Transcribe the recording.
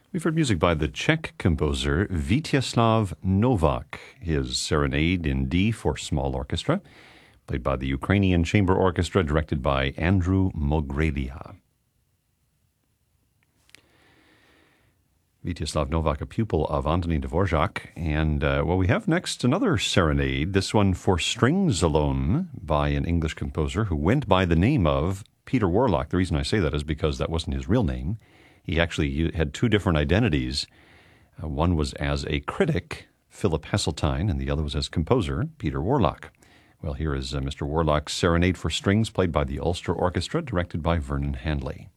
We've heard music by the Czech composer Vítězslav Novák, his Serenade in D for small orchestra, played by the Ukrainian Chamber Orchestra, directed by Andrew Mogrelia. Vítězslav Novák, a pupil of Antonín Dvorak. And, we have next another serenade, this one for strings alone, by an English composer who went by the name of Peter Warlock. The reason I say that is because that wasn't his real name. He actually had two different identities. One was as a critic, Philip Heseltine, and the other was as composer, Peter Warlock. Well, here is Mr. Warlock's Serenade for Strings, played by the Ulster Orchestra, directed by Vernon Handley.